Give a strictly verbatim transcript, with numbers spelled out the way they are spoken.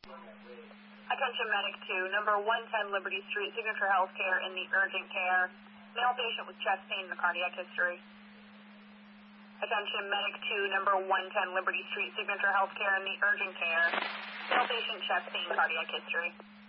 Attention medic two, number one ten Liberty Street, Signature Healthcare in the urgent care. Male patient with chest pain in the cardiac history. Attention medic two, number one ten Liberty Street, Signature Healthcare in the urgent care. Male patient chest pain, cardiac history.